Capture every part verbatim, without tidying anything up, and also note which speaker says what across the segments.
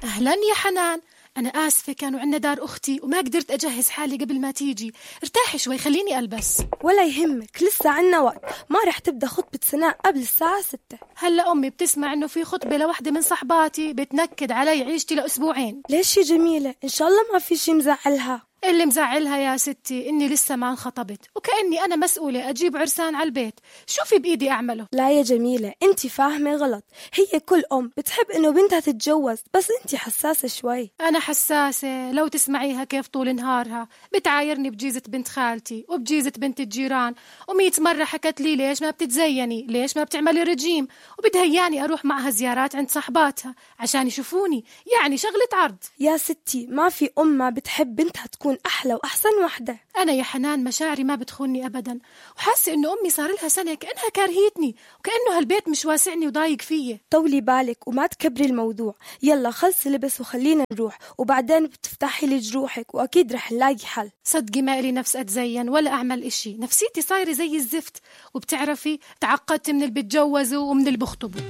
Speaker 1: أهلا يا حنان، أنا آسفة كانوا عندنا دار أختي وما قدرت أجهز حالي قبل ما تيجي. ارتاحي شوي خليني ألبس.
Speaker 2: ولا يهمك، لسه عنا وقت، ما رح تبدأ خطبة سناء قبل الساعة ستة.
Speaker 1: هلا أمي بتسمع إنه في خطبة لوحدة من صحباتي بتنكد علي عيشتي لأسبوعين.
Speaker 2: ليش يا جميلة؟ إن شاء الله ما في شي مزعلها.
Speaker 1: اللي مزعلها يا ستي إني لسه ما انخطبت، وكأني أنا مسؤولة أجيب عرسان على البيت. شو في بإيدي أعمله؟
Speaker 2: لا يا جميلة، أنت فاهمة غلط. هي كل أم بتحب إنه بنتها تتجوز، بس أنت حساسة شوي.
Speaker 1: أنا حساسة؟ لو تسمعيها كيف طول نهارها بتعايرني بجيزة بنت خالتي وبجيزة بنت الجيران، ومية مرة حكت لي ليش ما بتتزيني، ليش ما بتعملي رجيم، وبتهياني أروح معها زيارات عند صحباتها عشان يشوفوني، يعني شغلة عرض.
Speaker 2: يا ستي ما في أم ما بتحب بنتها تكون أحلى وأحسن وحدة.
Speaker 1: أنا يا حنان مشاعري ما بتخوني أبدا، وحاسة إنه أمي صار لها سنة كأنها كارهيتني، وكأنه هالبيت مش واسعني وضايق فيه.
Speaker 2: طولي بالك وما تكبري الموضوع. يلا خلصي لبس وخلينا نروح، وبعدين بتفتحي لي جروحك وأكيد رح نلاقي حل.
Speaker 1: صدقي ما إلي نفس أتزين ولا أعمل إشي، نفسيتي صايرة زي الزفت، وبتعرفي تعقدت من اللي بتجوزوا ومن اللي بخطبوا.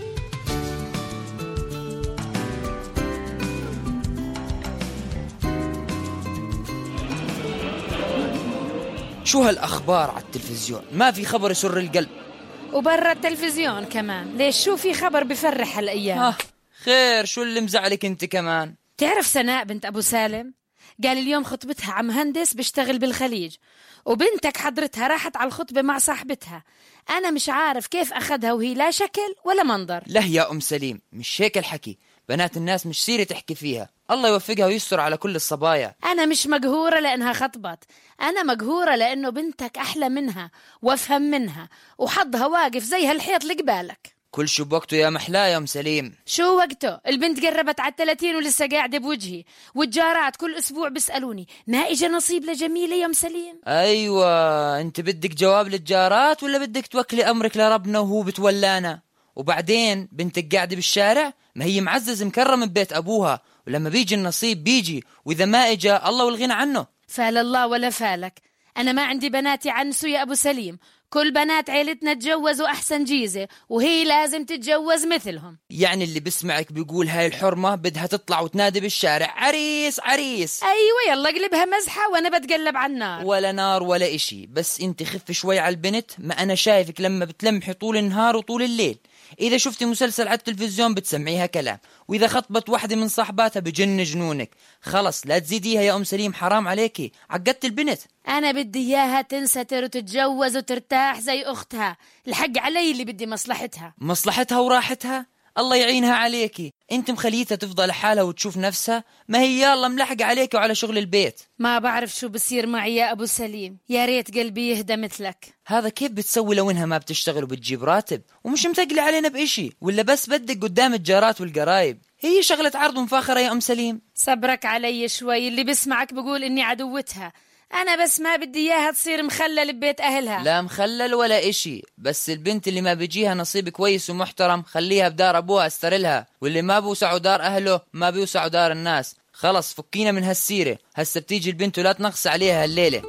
Speaker 3: شو هالأخبار على التلفزيون؟ ما في خبر يسر القلب.
Speaker 4: وبرا التلفزيون كمان، ليش شو في خبر بفرح هالأيام؟
Speaker 3: آه خير، شو اللي مزعلك انت كمان؟
Speaker 4: تعرف سناء بنت أبو سالم قال اليوم خطبتها عم مهندس بيشتغل بالخليج، وبنتك حضرتها راحت على الخطبة مع صاحبتها. أنا مش عارف كيف أخذها وهي لا شكل ولا منظر.
Speaker 3: لا يا أم سليم، مش هيك الحكي، بنات الناس مش سيرة تحكي فيها، الله يوفقها ويستر على كل الصبايا.
Speaker 4: أنا مش مقهورة لأنها خطبت، أنا مقهورة لأنه بنتك أحلى منها وأفهم منها، وحظها واقف زي هالحيط اللي قبالك.
Speaker 3: كل شو بوقته يا محلا يا أم سليم.
Speaker 4: شو وقته؟ البنت قربت على الثلاثين ولسه قاعدة بوجهي، والجارات كل أسبوع بيسألوني ما إجا نصيب لجميلة يا أم سليم؟
Speaker 3: أيوة، أنت بدك جواب للجارات ولا بدك توكلي أمرك لربنا وهو بتولانا؟ وبعدين بنتك قاعدة بالشارع، ما هي معزز مكرم ببيت أبوها، ولما بيجي النصيب بيجي، وإذا ما إجا الله والغنى عنه.
Speaker 4: فال الله ولا فالك، أنا ما عندي بناتي عنسوا يا أبو سليم، كل بنات عيلتنا تجوزوا أحسن جيزة، وهي لازم تتجوز مثلهم.
Speaker 3: يعني اللي بسمعك بيقول هاي الحرمة بدها تطلع وتنادي بالشارع عريس عريس.
Speaker 4: أيوة يلا قلبها مزحة وأنا بتقلب على النار.
Speaker 3: ولا نار ولا إشي، بس انت خف شوي على البنت، ما أنا شايفك لما بتلمحي طول النهار وطول الليل. إذا شفتي مسلسل على التلفزيون بتسمعيها كلام، وإذا خطبت واحدة من صحباتها بجن جنونك. خلص لا تزيديها يا أم سليم، حرام عليكي، عقدت البنت.
Speaker 4: أنا بدي إياها تنستر وتتجوز وترتاح زي أختها، الحق علي اللي بدي مصلحتها.
Speaker 3: مصلحتها وراحتها؟ الله يعينها عليكي، انت مخليتها تفضل حالها وتشوف نفسها، ما هي يلا ملحق عليك وعلى شغل البيت.
Speaker 4: ما بعرف شو بصير معي يا أبو سليم، يا ريت قلبي يهدى مثلك.
Speaker 3: هذا كيف بتسوي لو انها ما بتشتغل وبتجيب راتب ومش مثقلة علينا بإشي، ولا بس بدك قدام الجارات والقرايب؟ هي شغلة عرض ومفاخرة يا أم سليم.
Speaker 4: صبرك علي شوي، اللي بسمعك بقول إني عدوتها، أنا بس ما بدي إياها تصير مخلل ببيت أهلها.
Speaker 3: لا مخلل ولا إشي، بس البنت اللي ما بيجيها نصيب كويس ومحترم خليها بدار أبوها استرلها، واللي ما بيوسعوا دار أهله ما بيوسعوا دار الناس. خلص فكينا من هالسيرة، هسه بتيجي البنت ولا تنقص عليها الليلة.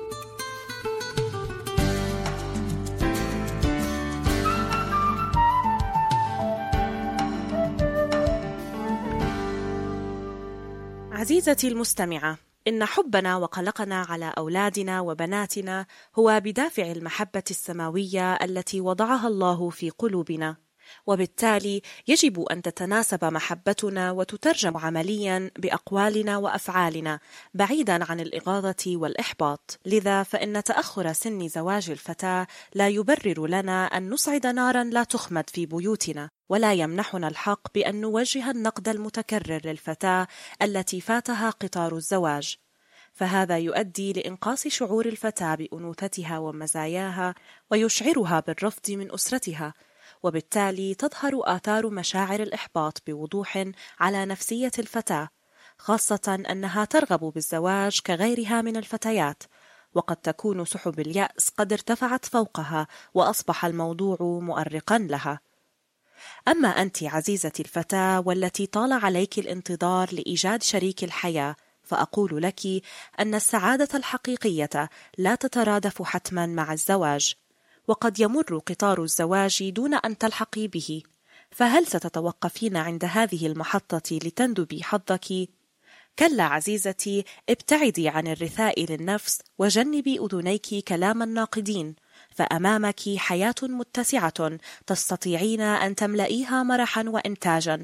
Speaker 5: عزيزتي المستمعة، إن حبنا وقلقنا على أولادنا وبناتنا هو بدافع المحبة السماوية التي وضعها الله في قلوبنا، وبالتالي يجب أن تتناسب محبتنا وتترجم عمليا بأقوالنا وأفعالنا بعيدا عن الإغاظة والإحباط. لذا فإن تأخر سن زواج الفتاة لا يبرر لنا أن نصعد نارا لا تخمد في بيوتنا، ولا يمنحنا الحق بأن نوجه النقد المتكرر للفتاة التي فاتها قطار الزواج، فهذا يؤدي لإنقاص شعور الفتاة بأنوثتها ومزاياها ويشعرها بالرفض من أسرتها، وبالتالي تظهر آثار مشاعر الإحباط بوضوح على نفسية الفتاة، خاصة أنها ترغب بالزواج كغيرها من الفتيات، وقد تكون سحب اليأس قد ارتفعت فوقها وأصبح الموضوع مؤرقا لها. أما أنت عزيزتي الفتاة والتي طال عليك الانتظار لإيجاد شريك الحياة، فأقول لك أن السعادة الحقيقية لا تترادف حتما مع الزواج، وقد يمر قطار الزواج دون أن تلحقي به، فهل ستتوقفين عند هذه المحطة لتندبي حظك؟ كلا عزيزتي، ابتعدي عن الرثاء للنفس وجنبي أذنيك كلام الناقدين، فأمامك حياة متسعة تستطيعين أن تملئيها مرحا وإنتاجا.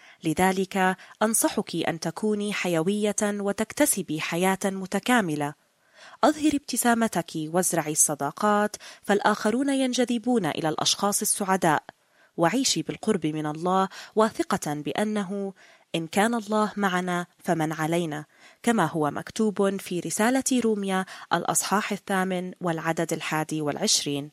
Speaker 5: لذلك أنصحك أن تكوني حيوية وتكتسبي حياة متكاملة. أظهري ابتسامتك وازرعي الصداقات، فالآخرون ينجذبون إلى الأشخاص السعداء. وعيشي بالقرب من الله واثقة بأنه إن كان الله معنا فمن علينا، كما هو مكتوب في رسالة روميا الأصحاح الثامن والعدد الحادي والعشرين.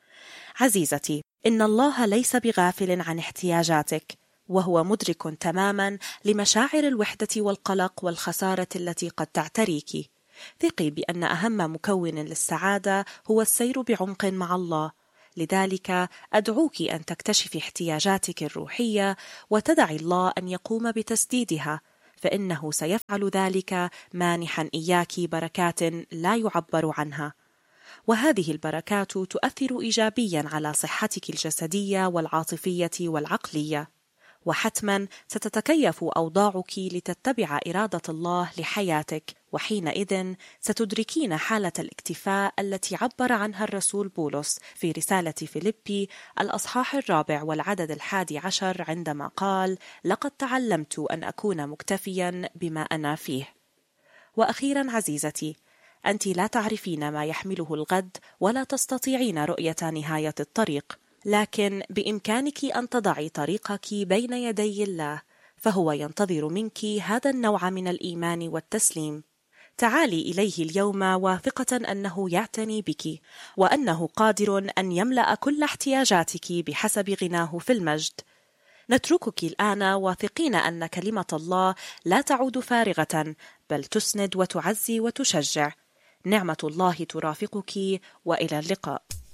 Speaker 5: عزيزتي، إن الله ليس بغافل عن احتياجاتك، وهو مدرك تماما لمشاعر الوحدة والقلق والخسارة التي قد تعتريك. ثقي بأن أهم مكون للسعادة هو السير بعمق مع الله. لذلك أدعوك أن تكتشفي احتياجاتك الروحية وتدعي الله أن يقوم بتسديدها، فإنه سيفعل ذلك مانحا إياك بركات لا يعبر عنها. وهذه البركات تؤثر إيجابيا على صحتك الجسدية والعاطفية والعقلية، وحتما ستتكيف أوضاعك لتتبع إرادة الله لحياتك، وحينئذ ستدركين حالة الاكتفاء التي عبر عنها الرسول بولس في رسالة فيليبي الأصحاح الرابع والعدد الحادي عشر عندما قال: لقد تعلمت أن أكون مكتفيا بما أنا فيه. وأخيرا عزيزتي، أنت لا تعرفين ما يحمله الغد ولا تستطيعين رؤية نهاية الطريق، لكن بإمكانك أن تضعي طريقك بين يدي الله، فهو ينتظر منك هذا النوع من الإيمان والتسليم. تعالي إليه اليوم واثقة أنه يعتني بك، وأنه قادر أن يملأ كل احتياجاتك بحسب غناه في المجد. نتركك الآن واثقين أن كلمة الله لا تعود فارغة، بل تسند وتعزي وتشجع. نعمة الله ترافقك، وإلى اللقاء.